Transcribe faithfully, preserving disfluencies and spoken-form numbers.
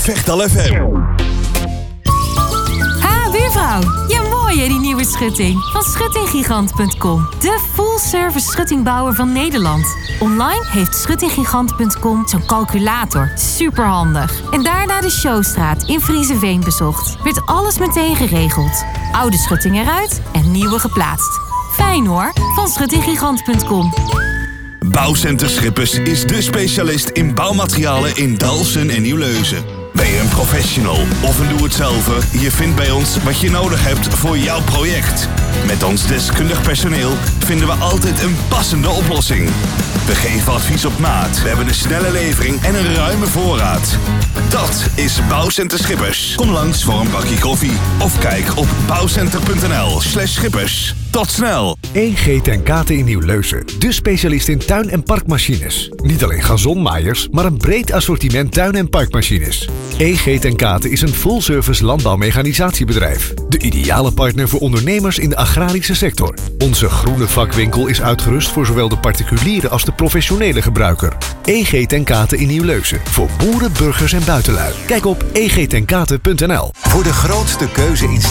Vechtal F M. Ha, buurvrouw. Ja, mooi hè, die nieuwe schutting. Van schuttinggigant punt com. De full-service schuttingbouwer van Nederland. Online heeft schuttinggigant punt com zo'n calculator. Superhandig. En daarna de Showstraat in Friezenveen bezocht. Werd alles meteen geregeld. Oude schutting eruit en nieuwe geplaatst. Fijn hoor, van schuttinggigant punt com. Bouwcenter Schippers is de specialist in bouwmaterialen in Dalfsen en Nieuwleusen. Ben je een professional of een doe-het-zelver? Je vindt bij ons wat je nodig hebt voor jouw project. Met ons deskundig personeel vinden we altijd een passende oplossing. We geven advies op maat. We hebben een snelle levering en een ruime voorraad. Dat is Bouwcenter Schippers. Kom langs voor een bakje koffie of kijk op bouwcenter punt n l slash schippers. Tot snel! E G ten Kate in Nieuwleusen. De specialist in tuin- en parkmachines. Niet alleen gazonmaaiers, maar een breed assortiment tuin- en parkmachines. E G ten Kate is een full-service landbouwmechanisatiebedrijf. De ideale partner voor ondernemers in de agrarische sector. Onze groene vakwinkel is uitgerust voor zowel de particuliere als de professionele gebruiker. E G ten Kate in Nieuwleusen. Voor boeren, burgers en buitenlui. Kijk op e g ten kate punt n l. Voor de grootste keuze in